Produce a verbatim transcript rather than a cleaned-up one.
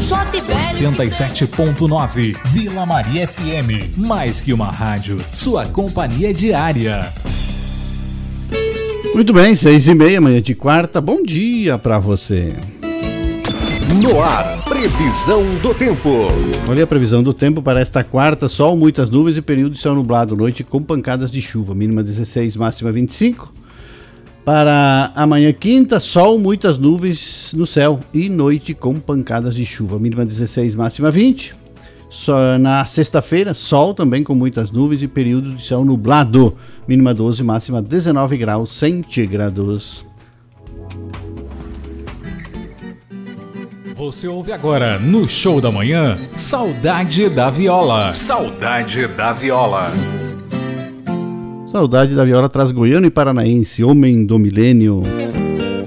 oitenta e sete ponto nove Vila Maria F M. Mais que uma rádio, sua companhia diária. Muito bem, seis e meia, manhã de quarta. Bom dia para você. No ar, previsão do tempo. Olha a previsão do tempo para esta quarta: sol, muitas nuvens e período de céu nublado, noite com pancadas de chuva, mínima dezesseis, máxima vinte e cinco. Para amanhã quinta, sol, muitas nuvens no céu e noite com pancadas de chuva, mínima dezesseis, máxima vinte. Só na sexta-feira, sol também com muitas nuvens e período de céu nublado, mínima doze, máxima dezenove graus centígrados. Você ouve agora no Show da Manhã, Saudade da Viola. Saudade da Viola. Saudade da Viola traz goiano e paranaense, homem do milênio.